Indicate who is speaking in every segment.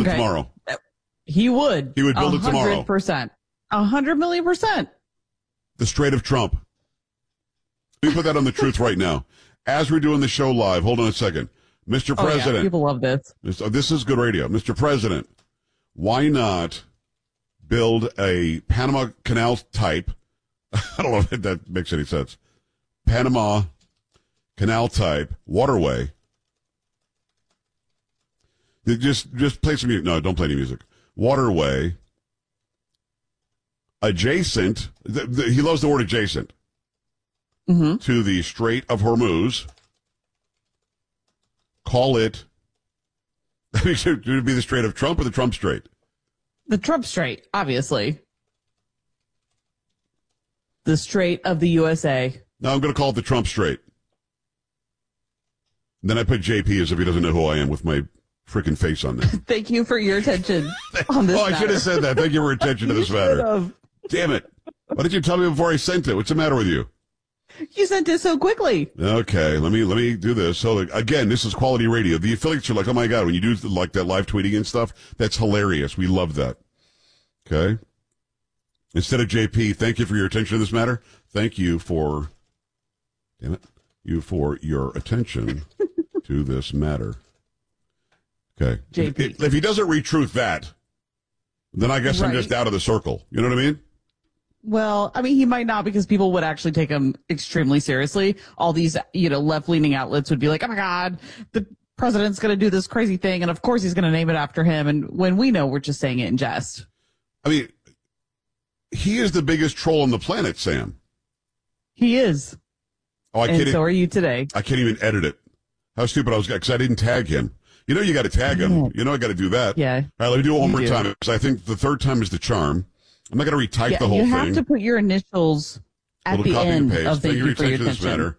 Speaker 1: it tomorrow.
Speaker 2: He would.
Speaker 1: He would build it tomorrow.
Speaker 2: 100%. 100,000,000%.
Speaker 1: The Strait of Trump. Let me put that on the truth right now. As we're doing the show live, hold on a second. Mr. President.
Speaker 2: Yeah, people love this.
Speaker 1: This is good radio. Mr. President, why not build a Panama Canal type? I don't know if that makes any sense. Panama Canal type waterway. Just play some music. No, don't play any music. Waterway adjacent. He loves the word adjacent.
Speaker 2: Mm-hmm.
Speaker 1: To the Strait of Hormuz. Call it. Would it be the Strait of Trump or the Trump Strait?
Speaker 2: The Trump Strait, obviously. The Strait of the USA.
Speaker 1: No, I'm going to call it the Trump Strait. Then I put JP as if he doesn't know who I am with my freaking face on there.
Speaker 2: Thank you for your attention on this matter.
Speaker 1: I should have said that. Thank you for your attention to this matter. Damn it. Why didn't you tell me before I sent it? What's the matter with you?
Speaker 2: You sent it so quickly.
Speaker 1: Okay, let me do this. So, again, this is quality radio. The affiliates are like, oh, my God, when you do like that live tweeting and stuff, that's hilarious. We love that. Okay? Instead of JP, thank you for your attention to this matter. Thank you for, damn it, for your attention to this matter. Okay.
Speaker 2: JP.
Speaker 1: If he doesn't retruth that, then I guess I'm just out of the circle. You know what I mean?
Speaker 2: Well, I mean, he might not, because people would actually take him extremely seriously. All these, left-leaning outlets would be like, oh, my God, the president's going to do this crazy thing, and of course he's going to name it after him. And when we know we're just saying it in jest. I mean,
Speaker 1: he is the biggest troll on the planet, Sam.
Speaker 2: He is.
Speaker 1: Oh,
Speaker 2: and so are you today.
Speaker 1: I can't even edit it. How stupid I was, because I didn't tag him. You know you got to tag him. You know I got to do that.
Speaker 2: Yeah.
Speaker 1: All right, let me do it one more time, because I think the third time is the charm. I'm not going to retype the whole thing.
Speaker 2: You have to put your initials at the end of thank you for your attention.
Speaker 1: This matter.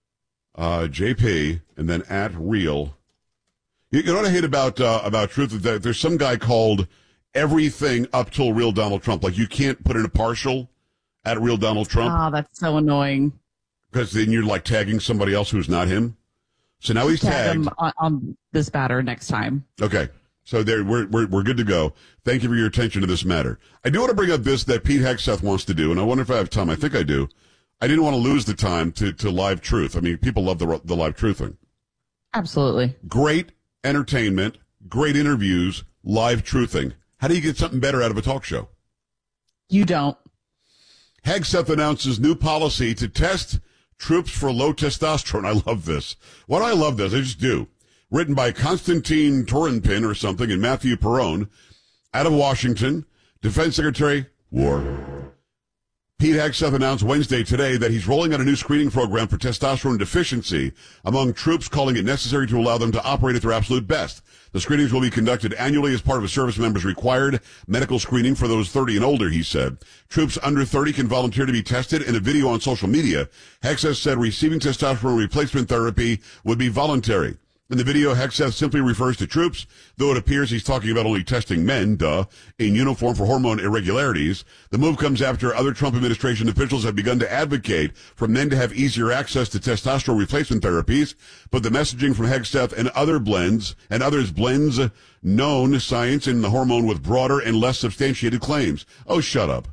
Speaker 1: JP, and then at real. You know what I hate about truth? That there's some guy called everything up till real Donald Trump. Like, you can't put in a partial at real Donald Trump.
Speaker 2: Oh, that's so annoying.
Speaker 1: Because then you're like tagging somebody else who's not him. So now he's tagged.
Speaker 2: Him on this matter next time.
Speaker 1: Okay. So there, we're good to go. Thank you for your attention to this matter. I do want to bring up this that Pete Hegseth wants to do, and I wonder if I have time. I think I do. I didn't want to lose the time to live truth. I mean, people love the live truthing.
Speaker 2: Absolutely.
Speaker 1: Great entertainment, great interviews, live truthing. How do you get something better out of a talk show?
Speaker 2: You don't.
Speaker 1: Hegseth announces new policy to test troops for low testosterone. I love this. Why do I love this? I just do. Written by Constantine Torinpin or something and Matthew Perrone, out of Washington. Defense Secretary, War. Pete Hegseth announced Wednesday today that he's rolling out a new screening program for testosterone deficiency among troops, calling it necessary to allow them to operate at their absolute best. The screenings will be conducted annually as part of a service member's required medical screening for those 30 and older, he said. Troops under 30 can volunteer to be tested. In a video on social media, Hegseth said receiving testosterone replacement therapy would be voluntary. In the video, Hegseth simply refers to troops, though it appears he's talking about only testing men, in uniform for hormone irregularities. The move comes after other Trump administration officials have begun to advocate for men to have easier access to testosterone replacement therapies, but the messaging from Hegseth and others blends known science in the hormone with broader and less substantiated claims. Oh, shut up.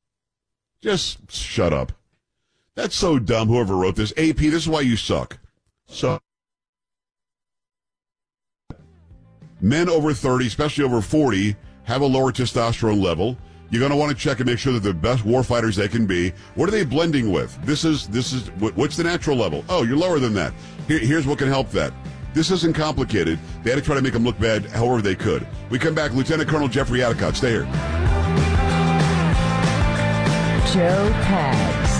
Speaker 1: Just shut up. That's so dumb, whoever wrote this. AP, this is why you suck. So men over 30, especially over 40, have a lower testosterone level. You're going to want to check and make sure that they're the best warfighters they can be. What are they blending with? What's the natural level? Oh, you're lower than that. Here's what can help that. This isn't complicated. They had to try to make them look bad however they could. We come back, Lieutenant Colonel Jeffrey Adicott. Stay here.
Speaker 3: Joe Pags.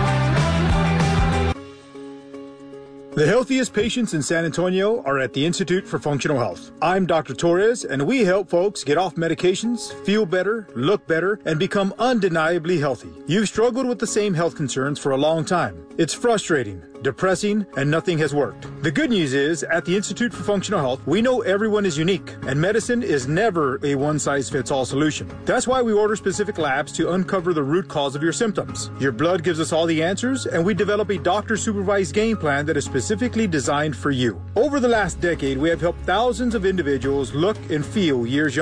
Speaker 4: The healthiest patients in San Antonio are at the Institute for Functional Health. I'm Dr. Torres, and we help folks get off medications, feel better, look better, and become undeniably healthy. You've struggled with the same health concerns for a long time. It's frustrating, depressing, and nothing has worked. The good news is, at the Institute for Functional Health, we know everyone is unique, and medicine is never a one-size-fits-all solution. That's why we order specific labs to uncover the root cause of your symptoms. Your blood gives us all the answers, and we develop a doctor-supervised game plan that is specifically designed for you. Over the last decade, we have helped thousands of individuals look and feel years younger.